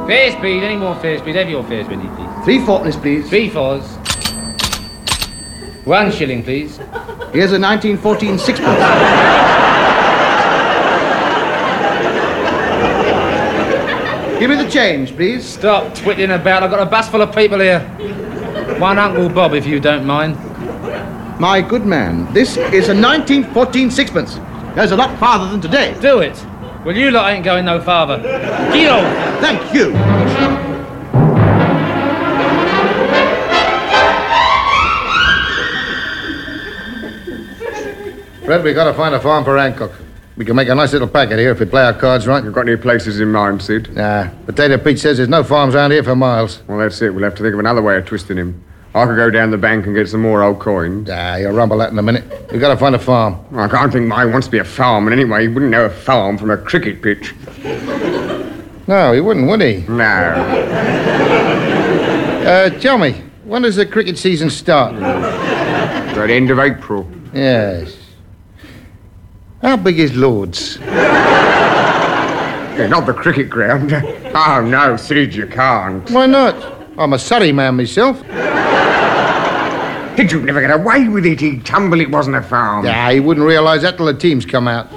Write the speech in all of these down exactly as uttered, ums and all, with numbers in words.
Fair speed, any more fair speed? Have your fair speed, please. Three fourpence, please. Three fours. One shilling, please. Here's a nineteen fourteen sixpence. Give me the change, please. Stop twittling about. I've got a bus full of people here. One Uncle Bob, if you don't mind. My good man, this is a nineteen fourteen sixpence. Goes a lot farther than today. Do it. Well, you lot ain't going no farther. Get off. Thank you. Fred, we got to find a farm for Hancock. We can make a nice little packet here if we play our cards right. You've got any places in mind, Sid? Nah. Potato Pete says there's no farms around here for miles. Well, that's it. We'll have to think of another way of twisting him. I could go down the bank and get some more old coins. Ah, you'll rumble that in a minute. We've got to find a farm. I can't think mine wants to be a farm, and anyway, he wouldn't know a farm from a cricket pitch. No, he wouldn't, would he? No. Uh, tell me, when does the cricket season start? At the end of April. Yes. How big is Lord's? Yeah, not the cricket ground. Oh, no, Sid, you can't. Why not? I'm a Surrey man myself. Did you never get away with it? He'd tumble it wasn't a farm. Yeah, he wouldn't realise that till the teams come out.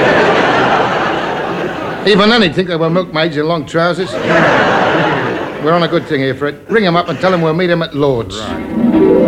Even then, he'd think they were milkmaids in long trousers. We're on a good thing here, Fred. Ring him up and tell him we'll meet him at Lord's. Right.